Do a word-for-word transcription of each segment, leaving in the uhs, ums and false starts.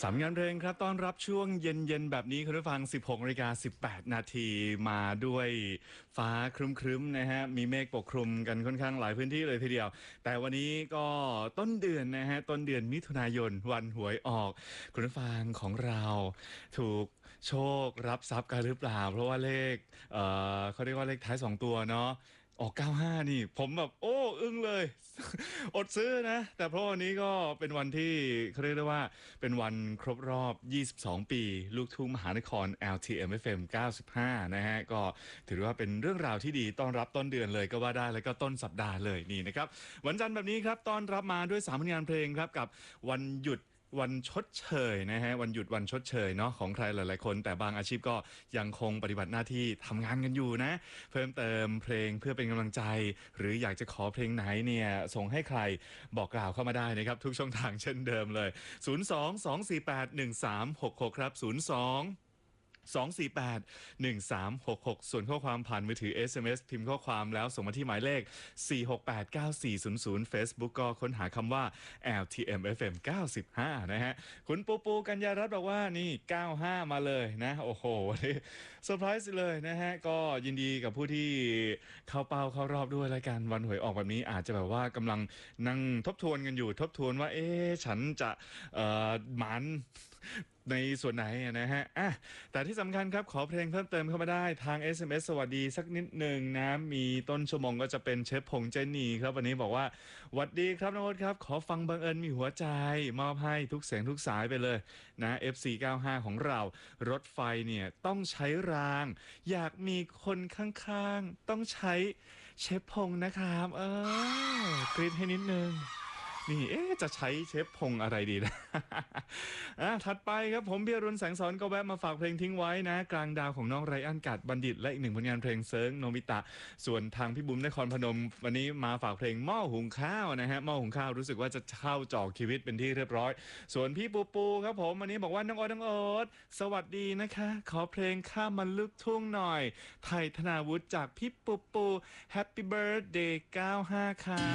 สามงานเพลงครับต้อนรับช่วงเย็นๆแบบนี้คุณผู้ฟัง สิบหกนาฬิกาสิบแปดนาทีมาด้วยฟ้าครึ้มๆนะฮะมีเมฆปกคลุมกันค่อนข้างหลายพื้นที่เลยทีเดียวแต่วันนี้ก็ต้นเดือนนะฮะต้นเดือนมิถุนายนวันหวยออกคุณผู้ฟังของเราถูกโชครับทรัพย์กันหรือเปล่าเพราะว่าเลขเอ่อเขาเรียกว่าเลขท้ายสองตัวเนาะออกเก้าสิบห้านี่ผมแบบโอ้อึ้งเลย อดซื้อนะแต่เพราะวันนี้ก็เป็นวันที่เขาเรียกได้ว่าเป็นวันครบรอบยี่สิบสองปีลูกทุ่งมหานคร แอล ที เอ็ม เอฟ เอ็ม เก้าสิบห้านะฮะก็ถือว่าเป็นเรื่องราวที่ดีต้อนรับต้นเดือนเลยก็ว่าได้แล้วก็ต้นสัปดาห์เลยนี่นะครับวันจันทร์แบบนี้ครับต้อนรับมาด้วยสามผลงานเพลงครับกับวันหยุดวันชดเชยนะฮะวันหยุดวันชดเชยเนาะของใครหลายๆคนแต่บางอาชีพก็ยังคงปฏิบัติหน้าที่ทำงานกันอยู่นะเพิ่มเติมเพลงเพื่อเป็นกำลังใจหรืออยากจะขอเพลงไหนเนี่ยส่งให้ใครบอกกล่าวเข้ามาได้นะครับทุกช่องทางเช่นเดิมเลยศูนย์ สอง สอง สี่ แปด หนึ่ง สาม หก หกครับศูนย์ สอง สอง สี่ แปด หนึ่ง สาม หก หกส่วนข้อความผ่านมือถือ เอส เอ็ม เอส พิมพ์ข้อความแล้วส่งมาที่หมายเลขสี่ หก แปด เก้า สี่ ศูนย์ ศูนย์ Facebook ก็ค้นหาคำว่า แอล ที เอ็ม เอฟ เอ็ม เก้าสิบห้านะฮะคุณปูปูกัญญารัตน์บอกว่านี่เก้าสิบห้ามาเลยนะโอ้โหวันนี้เซอร์ไพรส์เลยนะฮะก็ยินดีกับผู้ที่เข้าเป้าเข้ารอบด้วยแล้วกันวันหวยออกแบบนี้อาจจะแบบว่ากำลังนั่งทบทวนกันอยู่ทบทวนว่าเอ๊ะฉันจะเอ่อหมันในส่วนไหนนะฮะอ่ะแต่ที่สำคัญครับขอเพลงเพิ่มเติมเข้ามาได้ทาง เอส เอ็ม เอส สวัสดีสักนิดหนึ่งนะมีต้นชั่วโมงก็จะเป็นเชฟพงษ์เจนีครับวันนี้บอกว่าหวัดดีครับน้องโอ๊ตครับขอฟังบังเอิญมีหัวใจมอบให้ทุกเสียงทุกสายไปเลยนะ เอฟ ซี เก้าสิบห้า ของเรารถไฟเนี่ยต้องใช้รางอยากมีคนข้างๆต้องใช้เชฟพงษ์นะครับเออกรี๊ดให้นิดนึงนี่เอ๊ะจะใช้เชฟพงอะไรดีนะ อ่ะถัดไปครับผมเบียรุณแสงสอนก็แวะมาฝากเพลงทิ้งไว้นะกลางดาวของน้องไรอันกัดบัณฑิตและอีกหนึ่งผลงานเพลงเซิร์งโนบิตะส่วนทางพี่บุ๋มนครพนมวันนี้มาฝากเพลงหม้อหุงข้าวนะฮะหม้อหุงข้าวรู้สึกว่าจะเข้าจอกชีวิตเป็นที่เรียบร้อยส่วนพี่ปูปูครับผมวันนี้บอกว่าน้องโอ๊ตน้องโอ๊ตสวัสดีนะคะขอเพลงข้ามมันลึกทุ่งหน่อยไทยธนาวุฒิจากพี่ปูปูแฮปปี้เบิร์ดเดย์เก้าสิบห้าค่ะ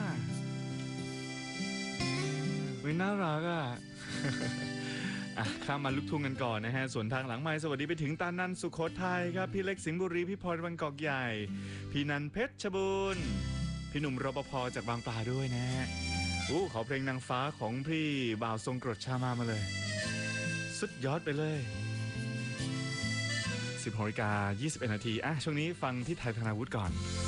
วิน่ารักอ่ะ อ่ะข้ามมาลุกทุ่งกันก่อนนะฮะส่วนทางหลังไมค์สวัสดีไปถึงตานันสุโขทัยครับพี่เล็กสิงห์บุรีพี่พรบางกอกใหญ่พี่นันเพชรบูรณ์พี่หนุ่มรปภจากบางปลาด้วยนะฮะอู้ขอเพลงนางฟ้าของพี่บ่าวทรงกรดชามามาเลยสุดยอดไปเลยสิบหกนาฬิกายี่สิบเอ็ดนาทีอ่ะช่วงนี้ฟังพี่ไทยธนาวุฒิก่อน